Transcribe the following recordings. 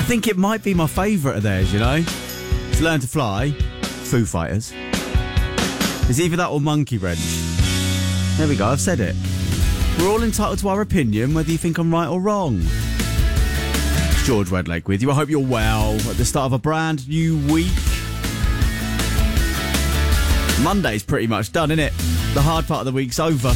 think it might be my favourite of theirs, you know? It's Learn to Fly, Foo Fighters. It's either that or Monkey Wrench. There we go, I've said it. We're all entitled to our opinion, whether you think I'm right or wrong. It's George Redlake with you. I hope you're well at the start of a brand new week. Monday's pretty much done, isn't it? The hard part of the week's over,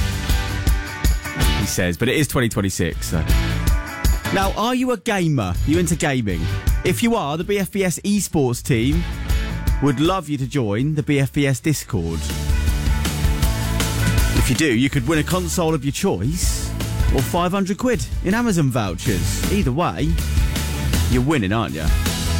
he says, but it is 2026, so. Now, are you a gamer? You into gaming? If you are, the BFBS esports team would love you to join the BFBS Discord. If you do, you could win a console of your choice or 500 quid in Amazon vouchers. Either way, you're winning, aren't you?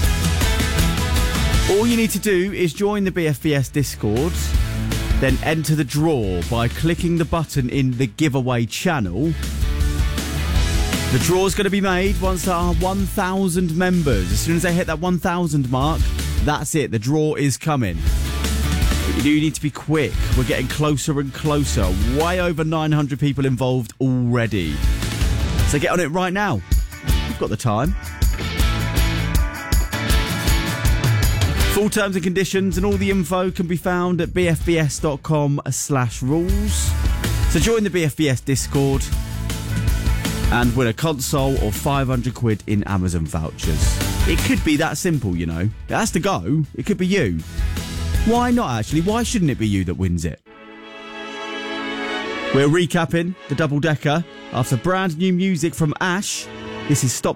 All you need to do is join the BFBS Discord, then enter the draw by clicking the button in the giveaway channel. The draw's going to be made once there are 1,000 members. As soon as they hit that 1,000 mark, that's it. The draw is coming. But you do need to be quick. We're getting closer and closer. Way over 900 people involved already. So get on it right now. You've got the time. Full terms and conditions and all the info can be found at bfbs.com/rules. So join the BFBS Discord and win a console or 500 quid in Amazon vouchers. It could be that simple, you know. It has to go. It could be you. Why not, actually? Why shouldn't it be you that wins it? We're recapping the double-decker after brand new music from Ash. This is Stop